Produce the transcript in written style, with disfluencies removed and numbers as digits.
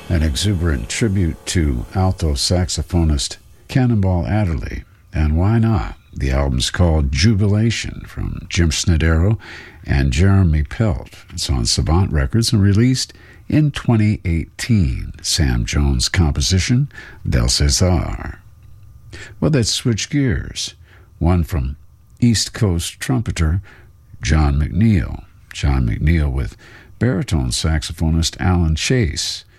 an exuberant tribute to alto saxophonist Cannonball Adderley. And why not? The album's called Jubilation from Jim Snodero and Jeremy Pelt. It's on Savant Records and released in 2018. Sam Jones' composition, Del Cesar. Well, let's switch gears. One from East Coast trumpeter John McNeil. John McNeil with baritone saxophonist Alan Chase.